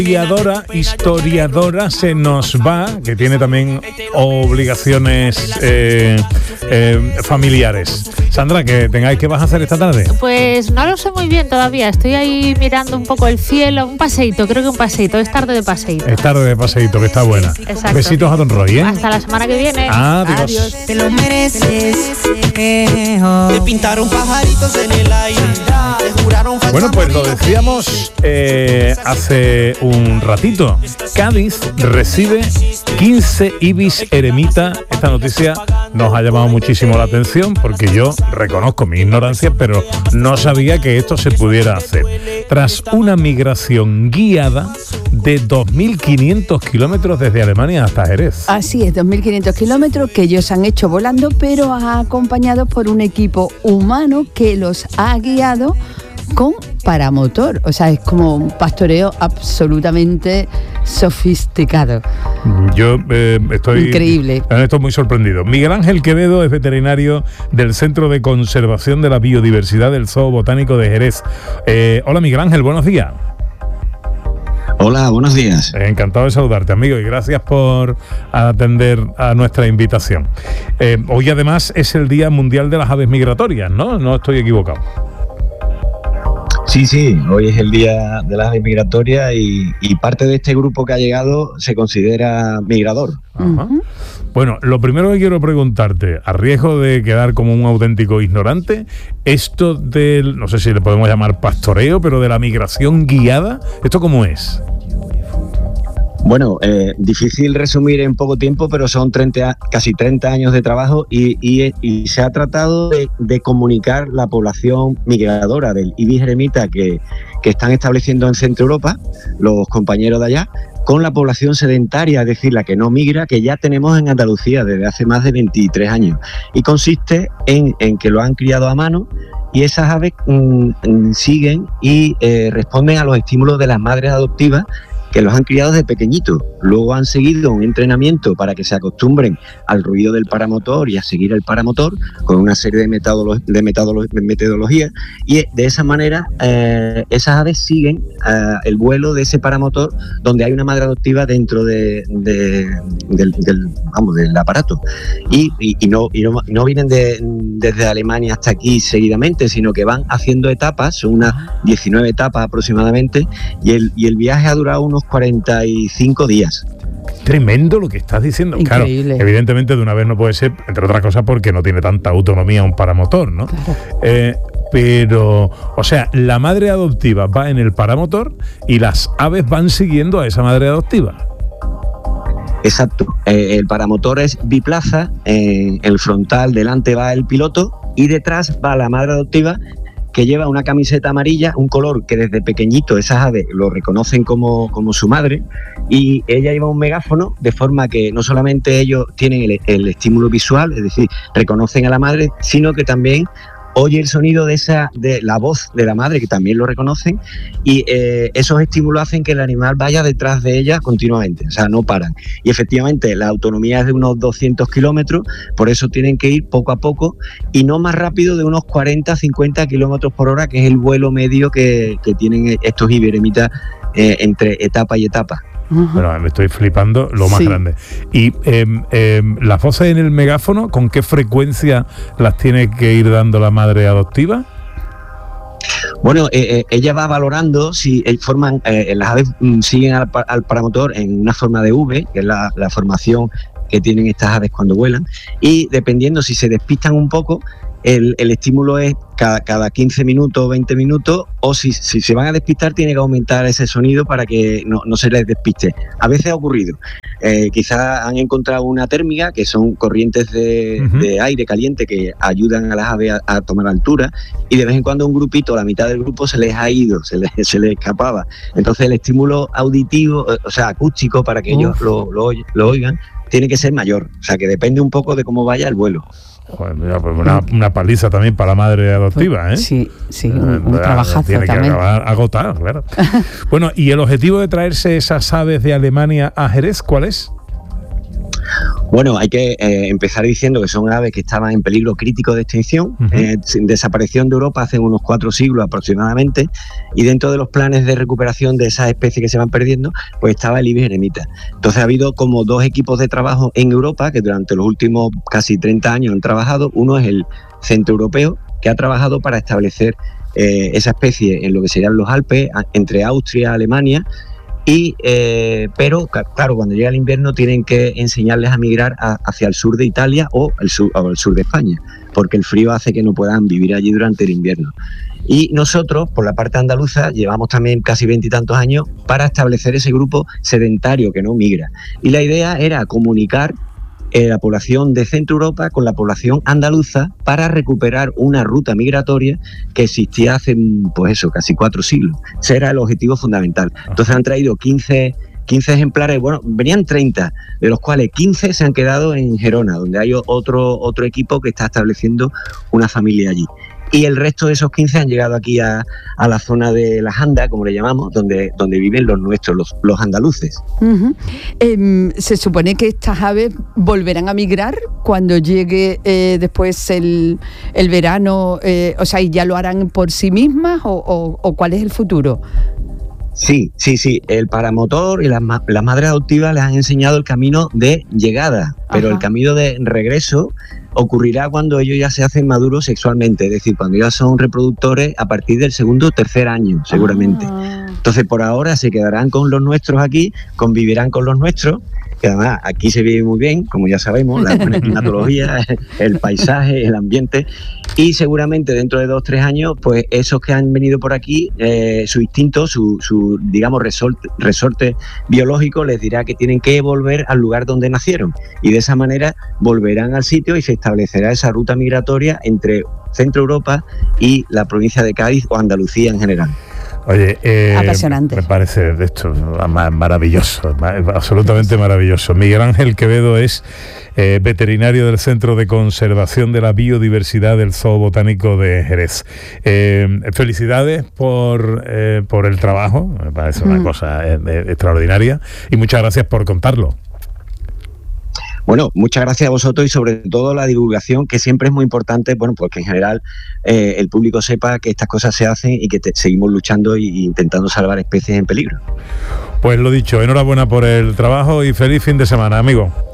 Historiadora se nos va, que tiene también obligaciones familiares. Sandra, ¿qué vas a hacer esta tarde? Pues no lo sé muy bien todavía. Estoy ahí mirando un poco el cielo. Un paseíto, creo que un paseíto. Es tarde de paseíto. Es tarde de paseíto, que está buena. Exacto. Besitos a Don Roy, ¿eh? Hasta la semana que viene. Adiós. Te lo mereces. Te pintaron pajaritos en el aire. Te juraron falsa. Bueno, pues lo decíamos hace un ratito. Cádiz recibe 15 ibis eremita. Esta noticia nos ha llamado muchísimo la atención porque yo reconozco mi ignorancia, pero no sabía que esto se pudiera hacer. Tras una migración guiada de 2.500 kilómetros desde Alemania hasta Jerez. Así es, 2.500 kilómetros que ellos han hecho volando, pero acompañados por un equipo humano que los ha guiado con paramotor. O sea, es como un pastoreo absolutamente sofisticado. Yo estoy increíble. Estoy muy sorprendido. Miguel Ángel Quevedo es veterinario del Centro de Conservación de la Biodiversidad del Zoo Botánico de Jerez. Hola Miguel Ángel, buenos días. Hola, buenos días. Encantado de saludarte, amigo, y gracias por atender a nuestra invitación. Hoy además es el Día Mundial de las Aves Migratorias, ¿no? No estoy equivocado. Sí, hoy es el Día de las Aves Migratorias y parte de este grupo que ha llegado se considera migrador. Ajá. Bueno, lo primero que quiero preguntarte, a riesgo de quedar como un auténtico ignorante, esto del, no sé si le podemos llamar pastoreo, pero de la migración guiada, ¿esto cómo es? Bueno, difícil resumir en poco tiempo, pero son casi 30 años de trabajo y se ha tratado de comunicar la población migradora del ibis eremita que están estableciendo en Centro Europa, los compañeros de allá, con la población sedentaria, es decir, la que no migra, que ya tenemos en Andalucía desde hace más de 23 años. Y consiste en que lo han criado a mano y esas aves siguen y responden a los estímulos de las madres adoptivas que los han criado desde pequeñitos. Luego han seguido un entrenamiento para que se acostumbren al ruido del paramotor y a seguir el paramotor con una serie de metodologías y de esa manera esas aves siguen el vuelo de ese paramotor donde hay una madre adoptiva dentro del aparato y no vienen desde Alemania hasta aquí seguidamente, sino que van haciendo etapas, son unas 19 etapas aproximadamente y el viaje ha durado unos 45 días. Tremendo lo que estás diciendo. Increíble. Claro, evidentemente de una vez no puede ser, entre otras cosas porque no tiene tanta autonomía un paramotor, ¿no? Claro. Pero, o sea, la madre adoptiva va en el paramotor y las aves van siguiendo a esa madre adoptiva. Exacto. El paramotor es biplaza, el frontal delante va el piloto y detrás va la madre adoptiva, que lleva una camiseta amarilla, un color que desde pequeñito esas aves lo reconocen como su madre, y ella lleva un megáfono de forma que no solamente ellos tienen el estímulo visual, es decir, reconocen a la madre, sino que también oye el sonido de la voz de la madre, que también lo reconocen, y esos estímulos hacen que el animal vaya detrás de ella continuamente, o sea, no paran. Y efectivamente, la autonomía es de unos 200 kilómetros, por eso tienen que ir poco a poco, y no más rápido de unos 40-50 kilómetros por hora, que es el vuelo medio que tienen estos ibis eremitas entre etapa y etapa. Bueno, me estoy flipando lo más grande. Y las voces en el megáfono, ¿con qué frecuencia las tiene que ir dando la madre adoptiva? Bueno, ella va valorando si las aves siguen al paramotor en una forma de V, que es la formación que tienen estas aves cuando vuelan, y dependiendo si se despistan un poco, el estímulo es cada 15 minutos o 20 minutos, o si se van a despistar tiene que aumentar ese sonido para que no se les despiste. A veces ha ocurrido, quizás han encontrado una térmica, que son corrientes de aire caliente que ayudan a las aves a tomar altura, y de vez en cuando un grupito, la mitad del grupo se les ha ido, se les escapaba. Entonces el estímulo auditivo, o sea, acústico, para que ellos lo oigan, tiene que ser mayor, o sea que depende un poco de cómo vaya el vuelo. Joder, mira, pues una paliza también para la madre adoptiva, ¿eh? Sí, un trabajazo tiene también. Que acabar agotado, claro. Bueno, ¿y el objetivo de traerse esas aves de Alemania a Jerez cuál es? Bueno, hay que empezar diciendo que son aves que estaban en peligro crítico de extinción. Desaparecieron de Europa hace unos 4 siglos aproximadamente, y dentro de los planes de recuperación de esas especies que se van perdiendo, pues estaba el ibis eremita. Entonces ha habido como 2 equipos de trabajo en Europa que durante los últimos casi 30 años han trabajado. Uno es el Centro Europeo, que ha trabajado para establecer esa especie en lo que serían los Alpes, entre Austria y Alemania. Pero claro, cuando llega el invierno tienen que enseñarles a migrar hacia el sur de Italia o el sur de España, porque el frío hace que no puedan vivir allí durante el invierno. Y nosotros, por la parte andaluza, llevamos también casi 20 y tantos años para establecer ese grupo sedentario que no migra. Y la idea era comunicar la población de Centro Europa con la población andaluza para recuperar una ruta migratoria que existía hace, pues eso, casi 4 siglos. Ese era el objetivo fundamental. Entonces han traído 15 ejemplares, bueno, venían 30, de los cuales 15 se han quedado en Gerona, donde hay otro equipo que está estableciendo una familia allí. Y el resto de esos 15 han llegado aquí a la zona de las Andas, como le llamamos, donde viven los nuestros, los andaluces. Se supone que estas aves volverán a migrar cuando llegue después el verano, o sea, ¿y ya lo harán por sí mismas o cuál es el futuro? Sí. El paramotor y las madres adoptivas les han enseñado el camino de llegada, pero el camino de regreso ocurrirá cuando ellos ya se hacen maduros sexualmente, es decir, cuando ya son reproductores a partir del 2º o 3er año, seguramente. Entonces, por ahora se quedarán con los nuestros aquí, convivirán con los nuestros, que además aquí se vive muy bien, como ya sabemos, la buena climatología, el paisaje, el ambiente, y seguramente dentro de 2 o 3 años, pues esos que han venido por aquí, su instinto, su digamos, resorte biológico les dirá que tienen que volver al lugar donde nacieron, y de esa manera volverán al sitio y se establecerá esa ruta migratoria entre Centro Europa y la provincia de Cádiz o Andalucía en general. Oye, apasionante. Me parece de esto maravilloso, absolutamente maravilloso. Miguel Ángel Quevedo es veterinario del Centro de Conservación de la Biodiversidad del Zoo Botánico de Jerez. Felicidades por el trabajo, me parece una cosa extraordinaria, y muchas gracias por contarlo. Bueno, muchas gracias a vosotros y sobre todo la divulgación, que siempre es muy importante, bueno, pues que en general el público sepa que estas cosas se hacen y que seguimos luchando e intentando salvar especies en peligro. Pues lo dicho, enhorabuena por el trabajo y feliz fin de semana, amigo.